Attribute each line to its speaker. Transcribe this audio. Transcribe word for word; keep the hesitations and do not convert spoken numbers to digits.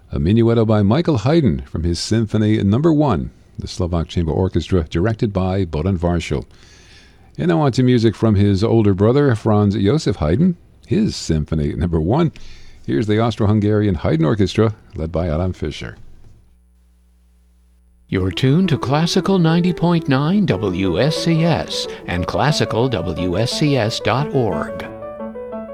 Speaker 1: a minuetto by Michael Haydn from his Symphony Number One, the Slovak Chamber Orchestra, directed by Bohdan Varshil. And now on to music from his older brother, Franz Josef Haydn, his Symphony Number One. Here's the Austro-Hungarian Haydn Orchestra, led by Adam Fischer.
Speaker 2: You're tuned to Classical ninety point nine W S C S and classical W S C S dot org.